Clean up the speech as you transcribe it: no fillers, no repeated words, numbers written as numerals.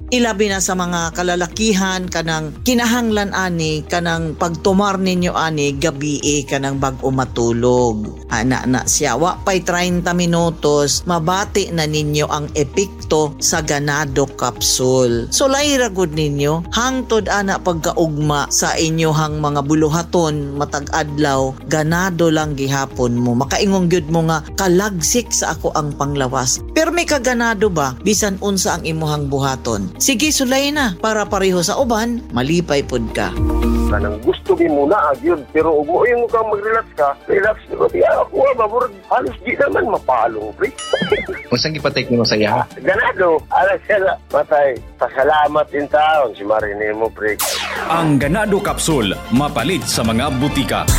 Ilabi na sa mga kalalakihan kanang kinahanglan ani kanang pagtumar ninyo ani gabi kanang bag-o matulog. Ana na siya wa pay 30 minutos mabati na ninyo ang epekto sa ganado capsule. So laira gud ninyo hangtod ana pagkaugma sa inyohang mga buluhaton matag adlaw ganado lang gihapon mo. Makaingong gyud mo nga kalagsik sa ako ang panglawas. Pero may kaganado ba bisan unsa ang imuhang buhaton? Sige sulay na para pareho sa uban malipay pud ka. Kanang gusto din muna agyod pero ug mo yung kang mag-relax ka, relax na di ako mabur halos di naman mapalong pre. Unsang gipatek nimo sa iya? Ganado, ala siya patay. Pasalamat din taon si Marinemo pre. Ang Ganado Capsule mapalit sa mga butika.